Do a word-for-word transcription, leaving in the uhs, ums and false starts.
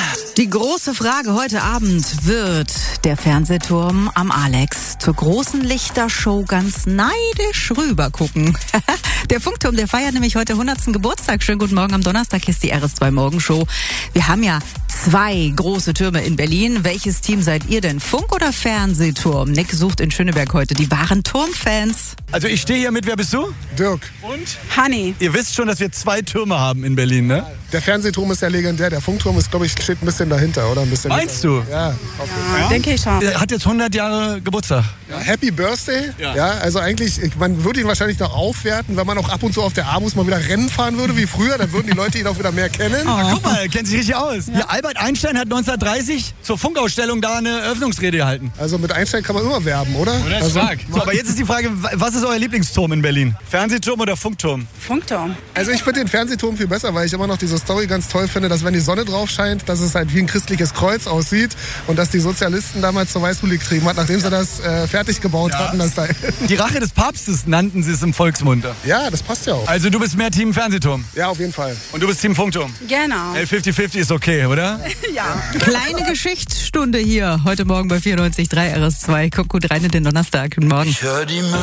Die große Frage heute Abend: Wird der Fernsehturm am Alex zur großen Lichtershow ganz neidisch rüber gucken? Der Funkturm, der feiert nämlich heute hundertsten Geburtstag. Schönen guten Morgen am Donnerstag, hier ist die R S zwei Morgenshow. Wir haben ja zwei große Türme in Berlin. Welches Team seid ihr denn? Funk- oder Fernsehturm? Nick sucht in Schöneberg heute die wahren Turmfans. Also ich stehe hier mit, wer bist du? Dirk. Und? Hanni. Ihr wisst schon, dass wir zwei Türme haben in Berlin, ne? Der Fernsehturm ist ja legendär. Der Funkturm ist, glaube ich, steht ein bisschen dahinter, oder? Ein bisschen Meinst hinter. du? Ja, auf jeden Fall. Ja, denke ich schon. Er hat jetzt hundert Jahre Geburtstag. Ja, Happy Birthday. Ja. Ja. Also eigentlich, ich- man würde ihn wahrscheinlich noch aufwerten, wenn man auch ab und zu auf der Abus mal wieder Rennen fahren würde wie früher. Dann würden die Leute ihn auch wieder mehr kennen. Guck mal, er kennt sich richtig aus. Hier, Albert Einstein hat neunzehnhundertdreißig zur Funkausstellung da eine Eröffnungsrede gehalten. Also mit Einstein kann man immer werben, oder? Oder? Also, Stark. So, aber jetzt ist die Frage, was ist euer Lieblingsturm in Berlin? Fernsehturm oder Funkturm? Funkturm. also ich finde den Fernsehturm viel besser, weil ich immer noch diese Story ganz toll finde, dass wenn die Sonne drauf scheint, dass es halt wie ein christliches Kreuz aussieht und dass die Sozialisten damals zur Weißblut getrieben hat, nachdem sie das äh, fertig gebaut Ja. hatten. Das da Die Rache des Papstes nannten sie es im Volksmund. ja, das passt ja auch. Also du bist mehr Team Fernsehturm Ja, auf jeden Fall. und du bist Team Funkturm. Genau. fünfzig fünfzig ist okay, oder? Ja. Kleine Geschichtsstunde hier heute Morgen bei vierundneunzig Komma drei R S zwei. Kommt gut rein in den Donnerstag. Guten Morgen.